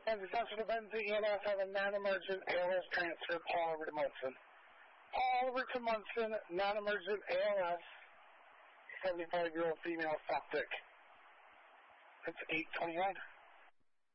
And the Central Dependency EMS have a non-emergent ALS transfer. Call over to Munson. Call over to Munson, non-emergent ALS, 75-year-old female septic. That's 829.